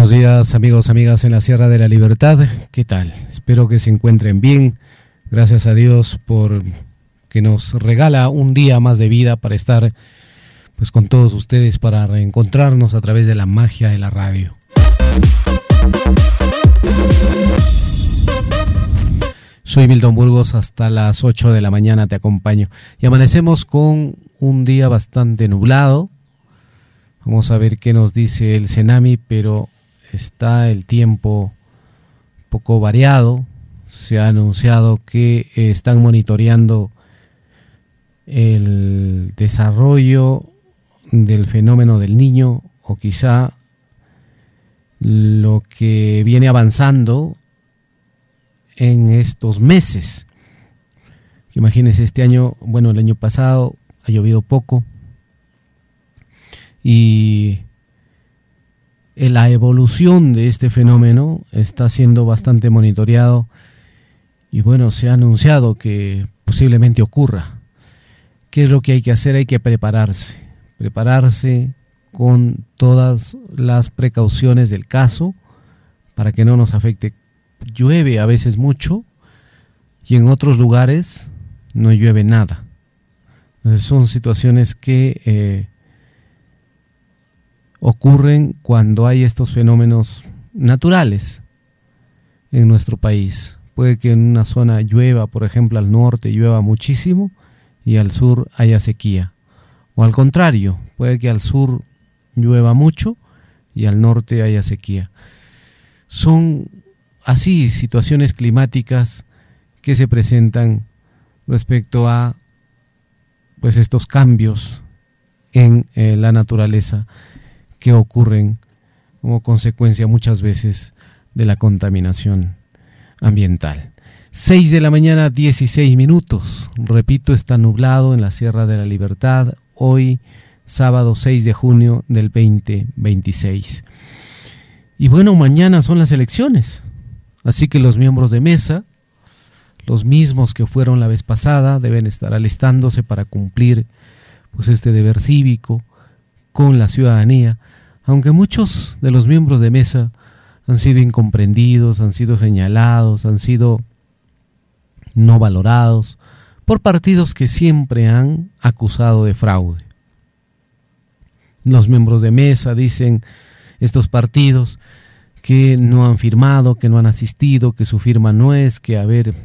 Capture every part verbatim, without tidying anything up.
Buenos días, amigos, amigas en la Sierra de la Libertad. ¿Qué tal? Espero que se encuentren bien. Gracias a Dios por que nos regala un día más de vida para estar pues con todos ustedes, para reencontrarnos a través de la magia de la radio. Soy Milton Burgos, hasta las ocho de la mañana te acompaño. Y amanecemos con un día bastante nublado. Vamos a ver qué nos dice el Cenami, pero está el tiempo poco variado. Se ha anunciado que eh, están monitoreando el desarrollo del fenómeno del Niño, o quizá lo que viene avanzando en estos meses. Imagínense, este año, bueno, el año pasado ha llovido poco y la evolución de este fenómeno está siendo bastante monitoreado y bueno, se ha anunciado que posiblemente ocurra. ¿Qué es lo que hay que hacer? Hay que prepararse, prepararse con todas las precauciones del caso para que no nos afecte. Llueve a veces mucho y en otros lugares no llueve nada. Entonces son situaciones que eh, ocurren cuando hay estos fenómenos naturales en nuestro país. Puede que en una zona llueva, por ejemplo al norte llueva muchísimo y al sur haya sequía. O al contrario, puede que al sur llueva mucho y al norte haya sequía. Son así situaciones climáticas que se presentan respecto a pues estos cambios en eh, la naturaleza que ocurren como consecuencia muchas veces de la contaminación ambiental. seis de la mañana, dieciséis minutos. Repito, está nublado en la Sierra de la Libertad, hoy sábado seis de junio del veinte veintiséis. Y bueno, mañana son las elecciones, así que los miembros de mesa, los mismos que fueron la vez pasada, deben estar alistándose para cumplir pues este deber cívico con la ciudadanía, aunque muchos de los miembros de mesa han sido incomprendidos, han sido señalados, han sido no valorados por partidos que siempre han acusado de fraude. Los miembros de mesa dicen, estos partidos, que no han firmado, que no han asistido, que su firma no es, que a ver,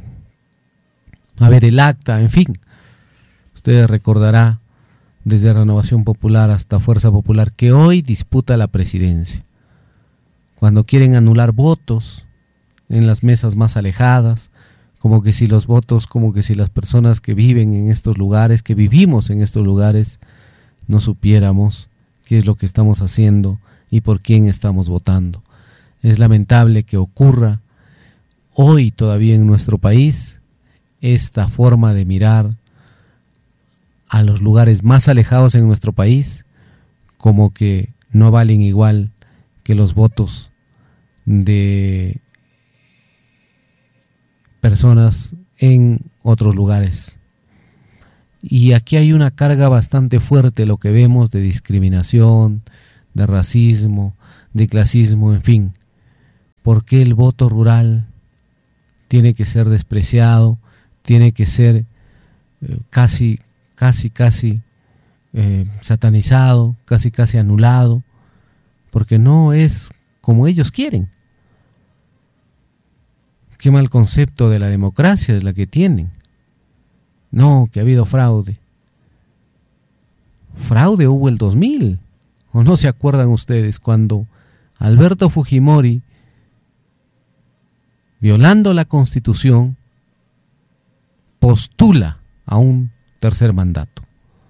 a ver el acta, en fin. Usted recordará desde Renovación Popular hasta Fuerza Popular que hoy disputa la presidencia. Cuando quieren anular votos en las mesas más alejadas, como que si los votos, como que si las personas que viven en estos lugares, que vivimos en estos lugares, no supiéramos qué es lo que estamos haciendo y por quién estamos votando. Es lamentable que ocurra hoy todavía en nuestro país esta forma de mirar a los lugares más alejados en nuestro país como que no valen igual que los votos de personas en otros lugares. Y aquí hay una carga bastante fuerte, lo que vemos, de discriminación, de racismo, de clasismo, en fin. ¿Por qué el voto rural tiene que ser despreciado, tiene que ser eh, casi, casi, casi eh, satanizado, casi, casi anulado? Porque no es como ellos quieren. Qué mal concepto de la democracia es la que tienen. No, que ha habido fraude. Fraude hubo el dos mil. ¿O no se acuerdan ustedes cuando Alberto Fujimori, violando la Constitución, postula a un tercer mandato?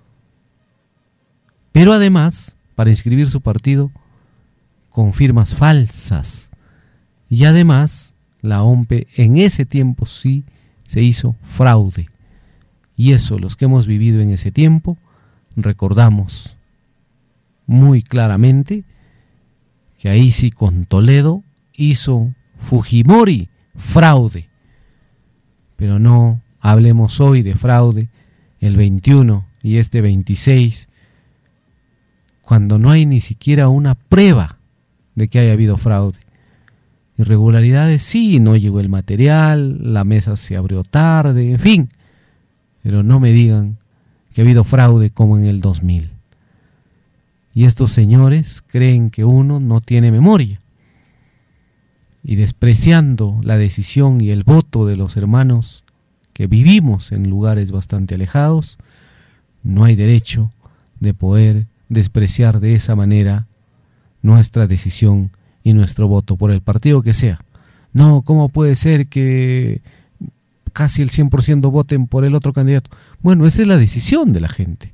Pero además, para inscribir su partido, con firmas falsas. Y además, la O M P E en ese tiempo sí se hizo fraude. Y eso, los que hemos vivido en ese tiempo, recordamos muy claramente que ahí sí con Toledo hizo Fujimori fraude. Pero no hablemos hoy de fraude el veintiuno y este veintiséis, cuando no hay ni siquiera una prueba de que haya habido fraude. Irregularidades, sí, no llegó el material, la mesa se abrió tarde, en fin, pero no me digan que ha habido fraude como en el dos mil. Y estos señores creen que uno no tiene memoria. Y despreciando la decisión y el voto de los hermanos que vivimos en lugares bastante alejados, no hay derecho de poder despreciar de esa manera nuestra decisión y nuestro voto por el partido que sea. No, ¿cómo puede ser que casi el cien por ciento voten por el otro candidato? Bueno, esa es la decisión de la gente.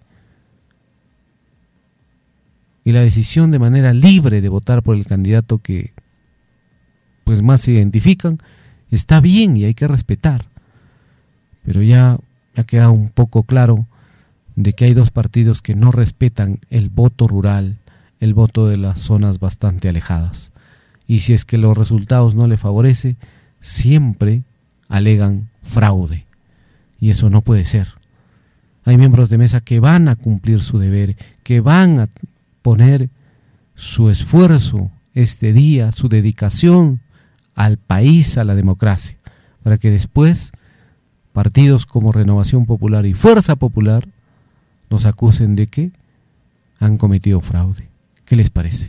Y la decisión de manera libre de votar por el candidato que pues más se identifican, está bien y hay que respetar. Pero ya ha quedado un poco claro de que hay dos partidos que no respetan el voto rural, el voto de las zonas bastante alejadas. Y si es que los resultados no le favorece, siempre alegan fraude. Y eso no puede ser. Hay miembros de mesa que van a cumplir su deber, que van a poner su esfuerzo este día, su dedicación al país, a la democracia, para que después partidos como Renovación Popular y Fuerza Popular nos acusen de que han cometido fraude. ¿Qué les parece?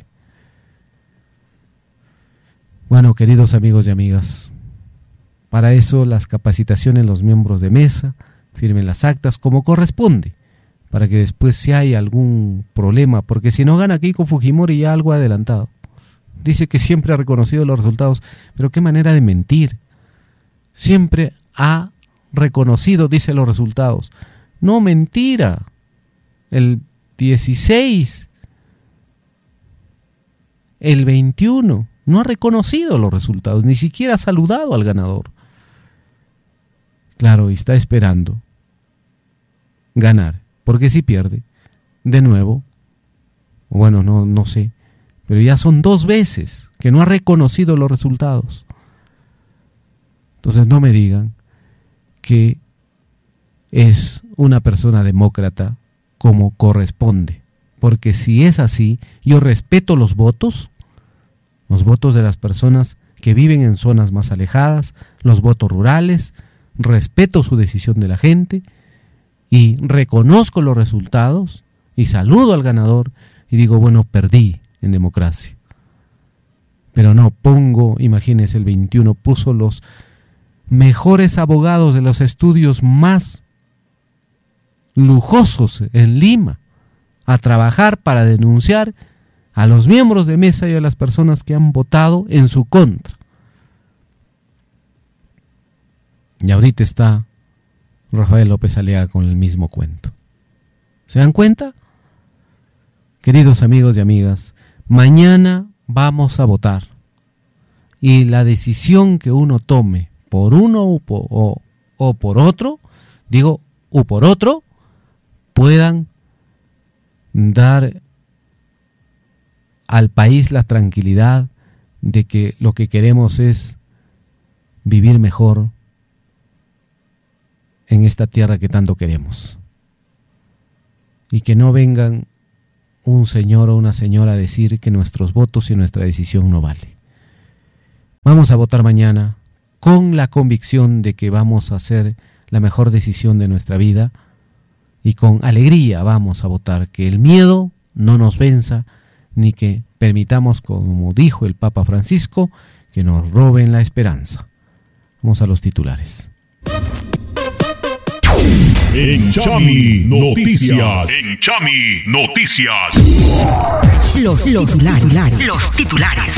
Bueno, queridos amigos y amigas, para eso las capacitaciones los miembros de mesa, firmen las actas como corresponde, para que después si hay algún problema, porque si no gana Keiko Fujimori ya algo adelantado. Dice que siempre ha reconocido los resultados, pero qué manera de mentir. Siempre ha reconocido, dice, los resultados. No, mentira. El dieciséis, el veintiuno, no ha reconocido los resultados, ni siquiera ha saludado al ganador. Claro, y está esperando ganar, porque si pierde, de nuevo, bueno, no, no sé, pero ya son dos veces que no ha reconocido los resultados. Entonces no me digan que es una persona demócrata como corresponde, porque si es así, yo respeto los votos, los votos de las personas que viven en zonas más alejadas, los votos rurales, respeto su decisión de la gente y reconozco los resultados y saludo al ganador y digo, bueno, perdí en democracia. Pero no, pongo, imagínense, el veintiuno puso los mejores abogados de los estudios más lujosos en Lima a trabajar para denunciar a los miembros de mesa y a las personas que han votado en su contra. Y ahorita está Rafael López Aliaga con el mismo cuento. ¿Se dan cuenta? Queridos amigos y amigas, mañana vamos a votar. Y la decisión que uno tome por uno o por, o, o por otro, digo, o por otro, puedan dar al país la tranquilidad de que lo que queremos es vivir mejor en esta tierra que tanto queremos. Y que no vengan un señor o una señora a decir que nuestros votos y nuestra decisión no vale. Vamos a votar mañana con la convicción de que vamos a hacer la mejor decisión de nuestra vida y con alegría vamos a votar, que el miedo no nos venza ni que permitamos, como dijo el Papa Francisco, que nos roben la esperanza. Vamos a los titulares. En Chami Noticias. En Chami Noticias. Los, los titulares. Los titulares.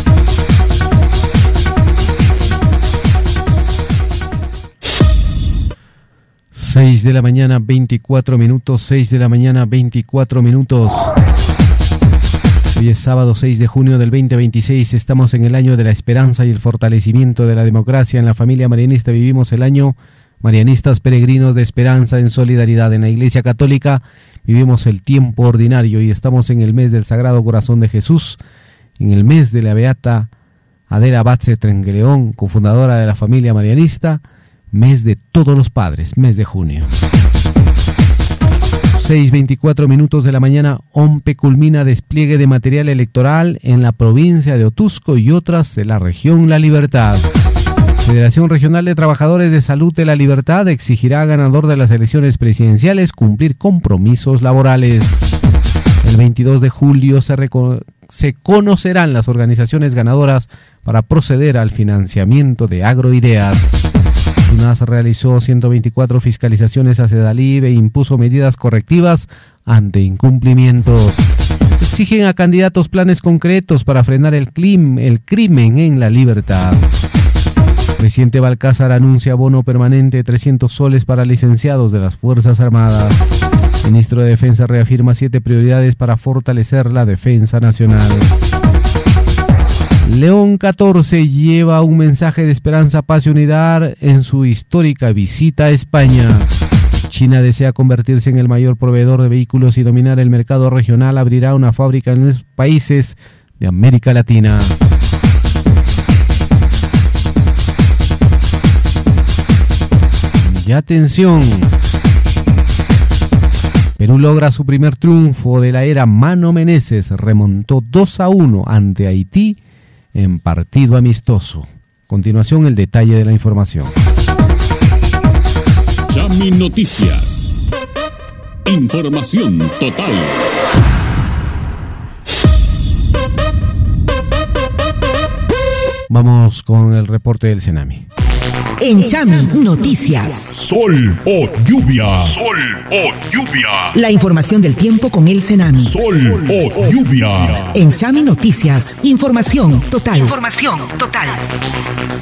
seis de la mañana, veinticuatro minutos. seis de la mañana, veinticuatro minutos. Hoy es sábado seis de junio del veinte veintiséis. Estamos en el año de la esperanza y el fortalecimiento de la democracia. En la familia marianista vivimos el año Marianistas Peregrinos de Esperanza en Solidaridad. En la Iglesia Católica vivimos el tiempo ordinario y estamos en el mes del Sagrado Corazón de Jesús, en el mes de la Beata Adela Batze Trengueleón, cofundadora de la familia marianista, mes de todos los padres, mes de junio. seis veinticuatro minutos de la mañana, OMPE culmina despliegue de material electoral en la provincia de Otuzco y otras de la región La Libertad. Federación Regional de Trabajadores de Salud de La Libertad exigirá al ganador de las elecciones presidenciales cumplir compromisos laborales. El veintidós de julio se, se conocerán las organizaciones ganadoras para proceder al financiamiento de Agroideas. SUNAS realizó ciento veinticuatro fiscalizaciones a Sedalib e impuso medidas correctivas ante incumplimientos. Exigen a candidatos planes concretos para frenar el, clim, el crimen en La Libertad. Presidente Balcázar anuncia bono permanente de trescientos soles para licenciados de las Fuerzas Armadas. Ministro de Defensa reafirma siete prioridades para fortalecer la defensa nacional. León catorce lleva un mensaje de esperanza, paz y unidad en su histórica visita a España. China desea convertirse en el mayor proveedor de vehículos y dominar el mercado regional. Abrirá una fábrica en los países de América Latina. Y atención, Perú logra su primer triunfo de la era Mano Meneses, remontó dos a uno ante Haití en partido amistoso. A continuación, el detalle de la información. Chami Noticias. Información total. Vamos con el reporte del Senami. En Chami Noticias. Sol o lluvia. Sol o lluvia. La información del tiempo con el Senami. Sol o lluvia. En Chami Noticias. Información total. Información total.